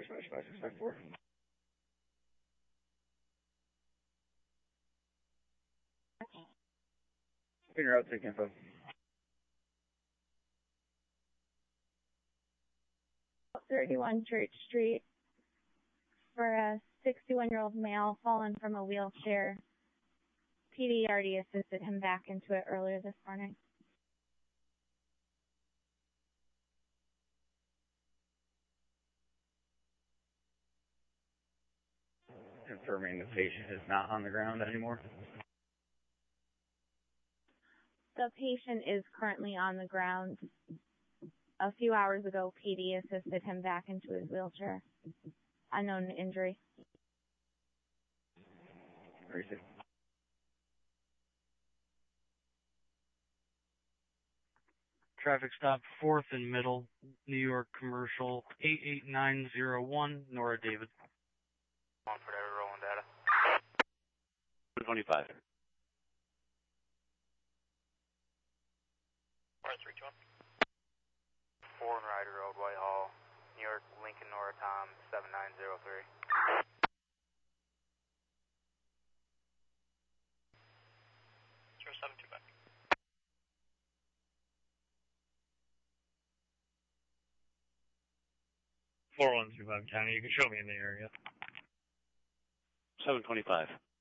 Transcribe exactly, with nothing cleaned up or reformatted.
smash five six five four. Figure out take info. thirty-one Church Street for a sixty-one-year-old male fallen from a wheelchair. P D already assisted him back into it earlier this morning. Confirming the patient is not on the ground anymore. The patient is currently on the ground. A few hours ago, P D assisted him back into his wheelchair. Unknown injury. Very sick. Traffic stop fourth and Middle, New York Commercial, eight eight nine zero one, Nora David. On for that, rolling data. twenty-five. four three two one. four and Ryder Road, Whitehall, New York, Lincoln, Nora Tom, seven nine zero three. zero seven two five. four one two five County, you can show me in the area. seven twenty-five.